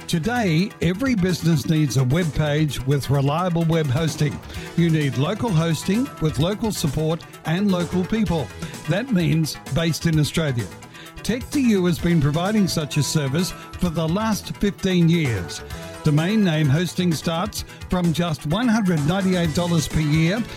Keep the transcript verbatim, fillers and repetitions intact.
Today, every business needs a web page with reliable web hosting. You need local hosting with local support and local people. That means based in Australia. Tech two U has been providing such a service for the last fifteen years. Domain name hosting starts from just one hundred ninety-eight dollars per year